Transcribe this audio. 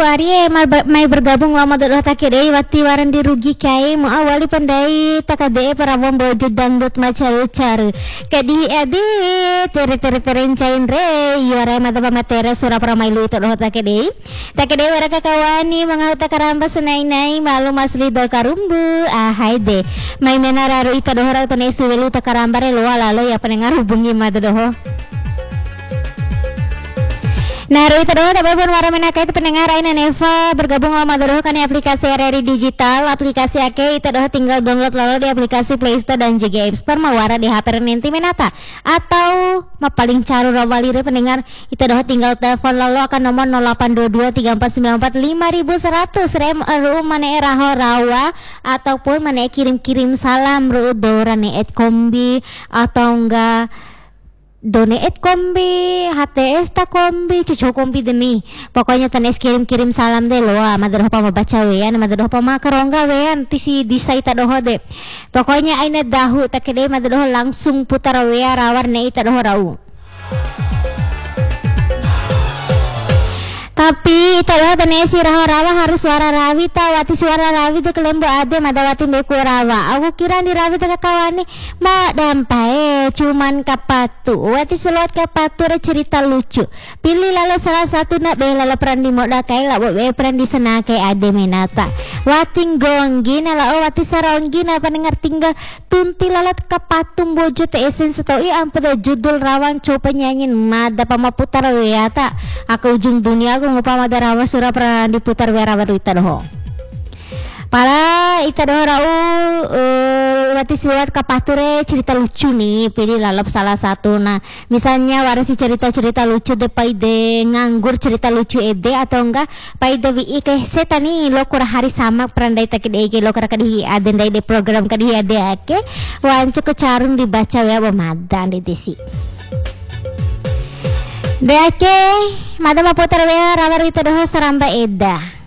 kawari mai bergabung lama dodo takede wati waran dirugi kai mu awali pandai takade para bojo dangdut macaru-caru kadi ade tere terencain re yore mata matere sura para mailu dodo takede waraka kawani mangauta karamba senai-nai malu masli do karumbu haide mai menararu ita dohora utane suwelu takaramba re lo lalo ya pendengar hubungi mata doho. Naru itu doh tapi pun warna menakai itu pendengar Aina Neva bergabung sama doh kan aplikasi RRI Digital aplikasi ake itu doh tinggal download lalu di aplikasi Play Store dan juga App Store mawara di HP nanti menata atau paling caru rawalire pendengar itu doh tinggal telepon lalu akan nomor 0822 3494 5100 rem mana raho rawa ataupun mana kirim salam ru dorane kombi atau enggak Done kombi, HTS ta kombi, cucu kombi demi. Pokoknya tanes kirim salam deh lo, madroh pa mabaca wean, madroh pa makarongga wean, tisi disai ta doho de. Pokoknya aina dahu takede madroh langsung putar wea rawar ne ita doho rau. Tapi italah tane si rawa harus suara rawi wati suara rawi tu kelembo ade madawati beku rawa. Aku kira di rawi tak kawani ma dampai cuman kapatu. Wati selot kapatu re cerita lucu. Pilih lalu salah satu nak be lalu peran di moda kai lah be peran di senake ade menata. Wati gonggi nala wati saronggi na pendengar tinggal tunti lalat kapatung bojo te esen setoi ampada judul rawang coba nyanyin mada pamaputar weata. Aku ujung dunia aku ngupama darawa sura pra diputar wera baru ita doho. Pala ita doho rau wati surat kapature cerita lucu nih pilih lalop salah satu. Nah misalnya warasi cerita lucu de paide nganggur cerita lucu ede atau enggak paide wi ke setani lo kura hari sama perandai takide ke lo kura kadi adendai de program kadi ade ake wancu kecarun dibaca ya bamadan di desi. Deake madam putar wea rawar itu doho saramba eda.